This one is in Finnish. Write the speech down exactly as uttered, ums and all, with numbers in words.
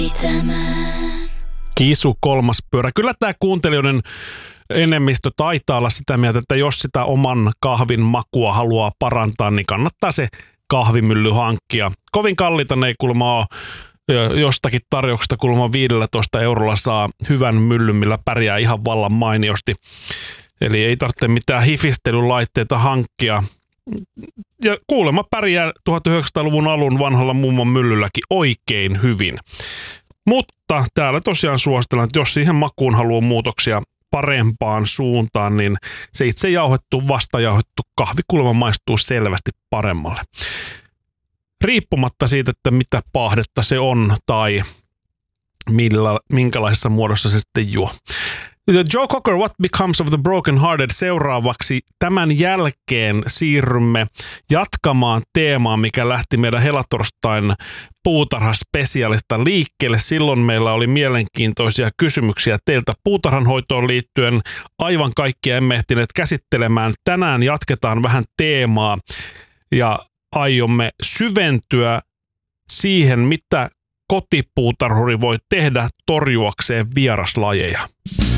Kisu kolmas pyörä. Kyllä tämä kuuntelijoiden enemmistö taitaa olla sitä mieltä, että jos sitä oman kahvin makua haluaa parantaa, niin kannattaa se kahvimylly hankkia. Kovin kalliita ne ei kuulemma ole. Jostakin tarjouksesta kuulemma viisitoista eurolla saa hyvän myllyn, millä pärjää ihan vallan mainiosti. Eli ei tarvitse mitään hifistelylaitteita hankkia. Ja kuulemma pärjää tuhatyhdeksänsataaluvun alun vanhalla mummon myllylläkin oikein hyvin. Mutta täällä tosiaan suositellaan, että jos siihen makuun haluaa muutoksia parempaan suuntaan, niin se itse jauhettu, vastajauhettu kahvi kuulemma maistuu selvästi paremmalle. Riippumatta siitä, että mitä paahdetta se on tai millä, minkälaisessa muodossa se sitten juo. Joe Cocker, What Becomes of the Broken Hearted? Seuraavaksi tämän jälkeen siirrymme jatkamaan teemaa, mikä lähti meidän helatorstain puutarhaspesiaalista liikkeelle. Silloin meillä oli mielenkiintoisia kysymyksiä teiltä puutarhanhoitoon liittyen. Aivan kaikkia emme ehtineet käsittelemään. Tänään jatketaan vähän teemaa ja aiomme syventyä siihen, mitä kotipuutarhuri voi tehdä torjuakseen vieraslajeja.